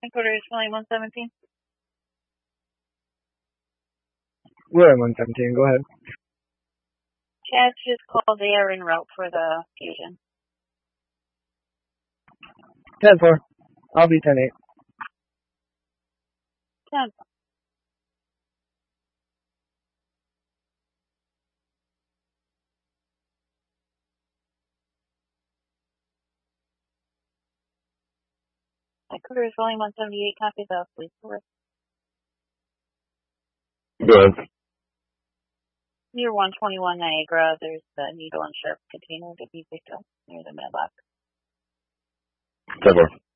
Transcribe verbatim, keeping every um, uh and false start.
Headquarters, Flight one seventeen. We're at one seventeen, go ahead. Cats just called, they are en route for the fusion. ten four. I'll be ten eight. ten. Headquarters, Flight one seventy-eight, copy the police report. Good. Near one twenty-one Niagara, there's the needle and sharp container to be picked up near the mailbox. ten four.